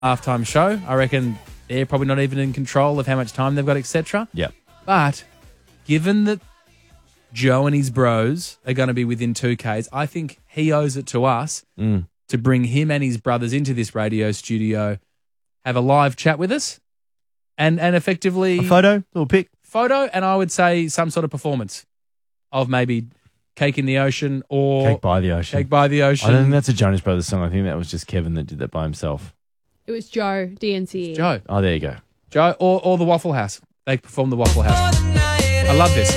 halftime show. I reckon they're probably not even in control of how much time they've got, etc. Yep. But given that Joe and his bros are going to be within 2Ks, I think he owes it to us to bring him and his brothers into this radio studio, have a live chat with us, and effectively... A photo? Little pic? Photo, and I would say some sort of performance of maybe Cake in the Ocean or... Cake by the Ocean. Cake by the Ocean. I don't think that's a Jonas Brothers song. I think that was just Kevin that did that by himself. It was Joe, DNCE. Joe. Oh, there you go. Joe or the Waffle House. They perform the Waffle House. I love this.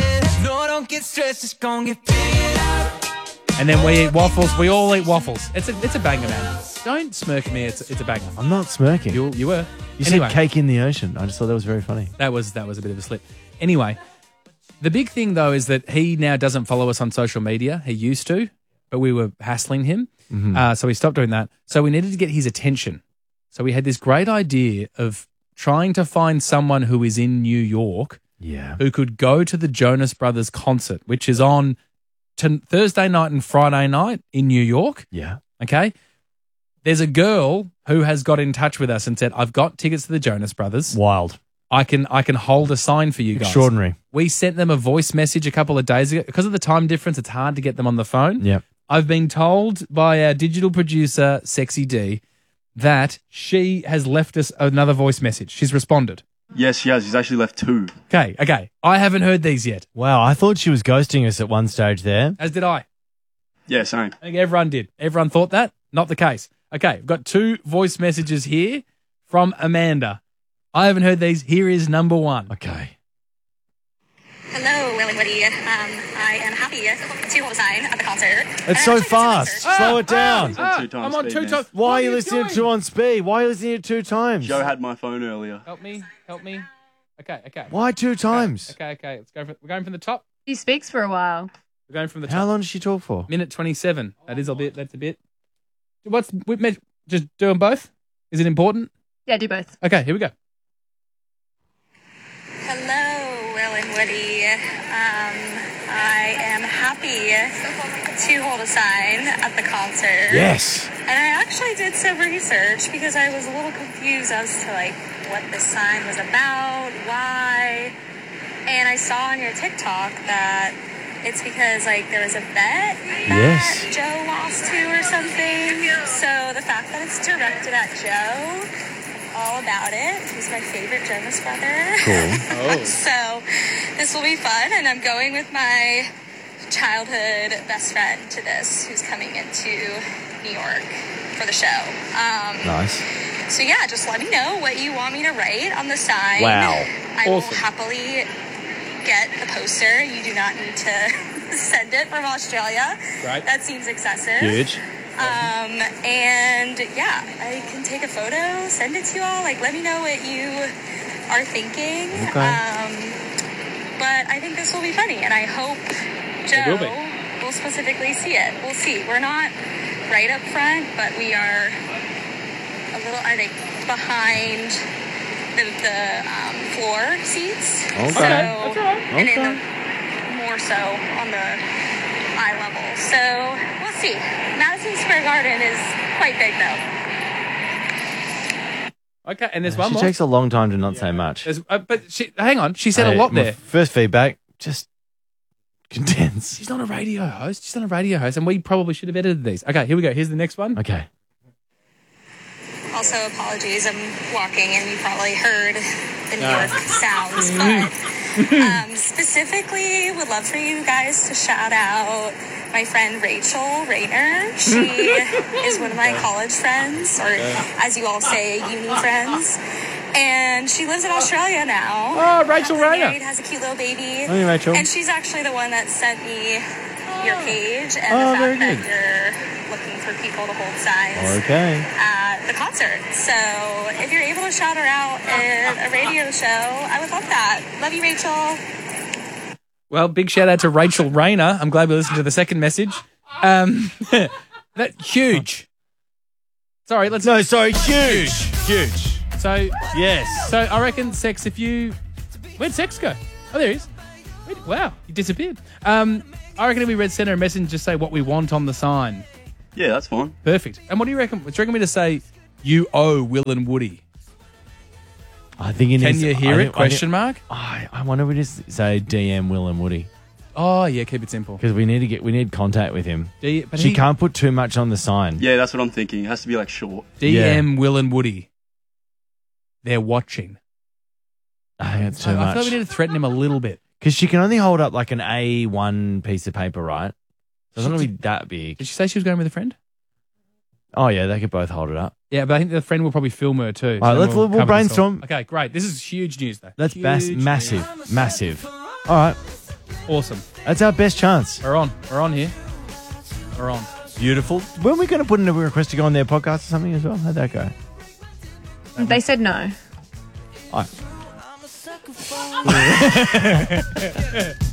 And then we eat waffles. We all eat waffles. It's a banger, man. Don't smirk at me. It's a banger. I'm not smirking. You were. You Anyway, said Cake in the Ocean. I just thought that was very funny. That was a bit of a slip. Anyway, the big thing, though, is that he now doesn't follow us on social media. He used to, but we were hassling him. So he stopped doing that. So we needed to get his attention. So we had this great idea of trying to find someone who is in New York who could go to the Jonas Brothers concert, which is on Thursday night and Friday night in New York. Yeah. Okay. There's a girl who has got in touch with us and said, I've got tickets to the Jonas Brothers. Wild. I can hold a sign for you guys. Extraordinary. We sent them a voice message a couple of days ago. Because of the time difference, it's hard to get them on the phone. Yep. I've been told by our digital producer, Sexy D, that she has left us another voice message. She's responded. Yes, she has. She's actually left 2. Okay. I haven't heard these yet. Wow, I thought she was ghosting us at one stage there. As did I. Yeah, same. I think everyone did. Everyone thought that. Not the case. Okay, we've got 2 voice messages here from Amanda. I haven't heard these. Here is number 1. Okay. Hello, Will and Woody. I am happy to hold a sign at the concert. It's so fast. Slow it down. I'm on 2 times. Why are you listening to 2 on speed? Why are you listening to 2 times? Joe had my phone earlier. Help me. Okay. Why 2 times? Okay. We're going from the top. He speaks for a while. We're going from the top. How long does she talk for? Minute 27. That's a bit. Just do them both? Is it important? Yeah, do both. Okay, here we go. Hello, Will and Woody. I am happy to hold a sign at the concert. Yes. And I actually did some research because I was a little confused as to what this sign was about, why. And I saw on your TikTok that it's because there was a bet that Joe lost to or something. So the fact that it's directed at Joe, all about it. He's my favorite Jonas brother. Cool. So this will be fun, and I'm going with my childhood best friend to this, who's coming into New York for the show. Nice. So yeah, just let me know what you want me to write on the sign. Wow. I will happily get the poster. You do not need to send it from Australia. Right. That seems excessive. Huge. And yeah, I can take a photo, send it to you all. Let me know what you are thinking. Okay. But I think this will be funny, and I hope Joe will specifically see it. We'll see. We're not right up front, but we are a little, I think, behind the floor seats. Okay. So, That's all right. And then more so on the eye level. So we'll see. Madison Square Garden is quite big, though. Okay, and there's one She more. takes a long time to not say much. Hang on. She said a lot there. First feedback, just condense. She's not a radio host. And we probably should have edited these. Okay, here we go. Here's the next one. Okay. Also, apologies. I'm walking, and you probably heard the New York sounds. But specifically, would love for you guys to shout out my friend Rachel Rayner. She is one of my college friends, or as you all say, uni friends. And she lives in Australia now. Oh, Rachel Rayner. Married, has a cute little baby. Hey, Rachel. And she's actually the one that sent me your page and Oh, the very fact good. that you're looking for people to hold signs Okay. at the concert. So if you're able to shout her out at a radio show, I would love that. Love you, Rachel. Well, big shout out to Rachel Rayner. I'm glad we listened to the second message. That huge. Sorry, let's. No, sorry, huge. So Yes. So I reckon Sex. Where'd Sex go? Oh, there he is. Wow, he disappeared. I reckon if we read send her a message and just say what we want on the sign. Yeah, that's fine. Perfect. And what do you reckon? Do you reckon me to say You owe Will and Woody. I think it Can needs- you hear I it? think- Question mark? I wonder if we just say DM Will and Woody Oh, yeah, keep it simple. because we need contact with him. But She can't put too much on the sign. Yeah, that's what I'm thinking. It has to be like short. DM Will and Woody. They're watching. I think it's too I feel much like we need to threaten him a little bit. because she can only hold up like an A1 piece of paper, right? So it's not gonna be that big. Did she say she was going with a friend? Oh yeah, they could both hold it up. Yeah, but I think the friend will probably film her too. All right, then we'll cover this all. brainstorm. Okay, great. This is huge news, though. That's Huge massive, massive. All right, news. Awesome. that's our best chance. We're on. We're on here. We're on. Beautiful. Weren't we going to put in a request to go on their podcast or something as well? How'd that go? They said no. All right.